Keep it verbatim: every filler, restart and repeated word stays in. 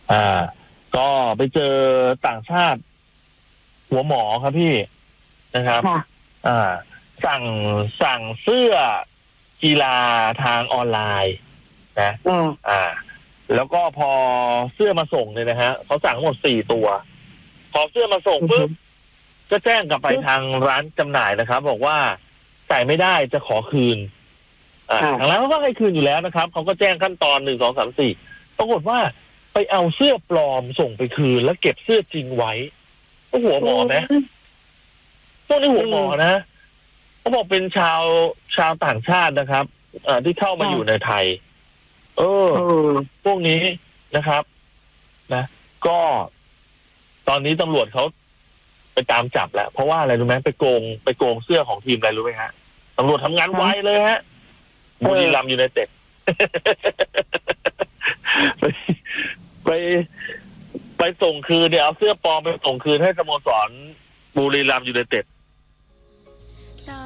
อ่า ก็ไปเจอต่างชาติหัวหมอครับพี่นะครับค่ะอ่า สั่งสั่งเสื้อกีฬาทางออนไลน์นะอืมอ่า แล้วก็พอเสื้อมาส่งเนี่ยนะฮะเขาสั่งทั้งหมดสี่ตัว พอเสื้อมาส่งปุ๊บก็แจ้งกลับไปทางร้านจำหน่ายนะครับ บอกว่าใส่ไม่ได้จะขอคืน อ่าค่ะทางร้านเขาก็ให้คืนอยู่แล้วนะครับเขาก็แจ้งขั้นตอนหนึ่งสองสามสี่ปรากฏว่าไปเอาเสื้อปลอมส่งไปคืนแล้วเก็บเสื้อจริงไว้ก็หัวหมอไหมพวกนี้หัวหมอนะเขาบอกเป็นชาวชาวต่างชาตินะครับอ่าที่เข้ามาอยู่ในไทย เออเออพวกนี้นะครับ นะ ก็ตอนนี้ตำรวจเขาไปตามจับแล้วเพราะว่าอะไรรู้ไหมไปโกงไปโกงเสื้อของทีมอะไรรู้ไหมฮะตำรวจทำงานไวเลยฮะบุรีรัมย์ยูไนเต็ด ไปไปไปส่งคืนเนี่ยเอาเสื้อปลอมไปส่งคืนให้สโมสรบุรีรัมย์ยูไนเต็ด